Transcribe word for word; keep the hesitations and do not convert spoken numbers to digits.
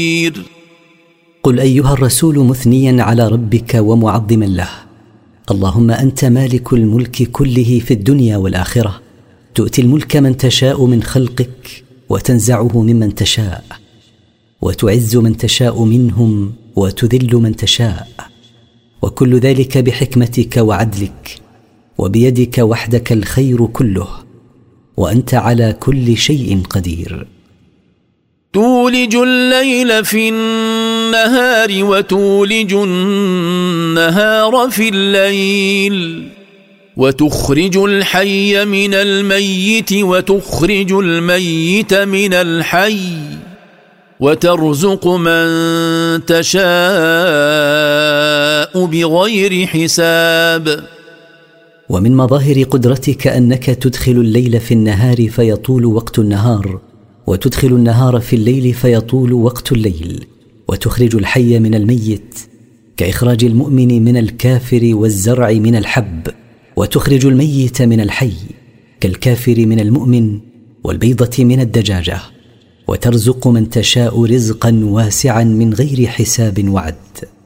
قل أيها الرسول مثنيا على ربك ومعظما له: اللهم أنت مالك الملك كله في الدنيا والآخرة، تؤتي الملك من تشاء من خلقك وتنزعه ممن تشاء، وتعز من تشاء منهم وتذل من تشاء، وكل ذلك بحكمتك وعدلك، وبيدك وحدك الخير كله، وأنت على كل شيء قدير. تولج الليل في النهار وتولج النهار في الليل، وتخرج الحي من الميت وتخرج الميت من الحي، وترزق من تشاء بغير حساب. ومن مظاهر قدرتك أنك تدخل الليل في النهار فيطول وقت النهار، وتدخل النهار في الليل فيطول وقت الليل، وتخرج الحي من الميت كإخراج المؤمن من الكافر والزرع من الحب، وتخرج الميت من الحي كالكافر من المؤمن والبيضة من الدجاجة، وترزق من تشاء رزقا واسعا من غير حساب وعد.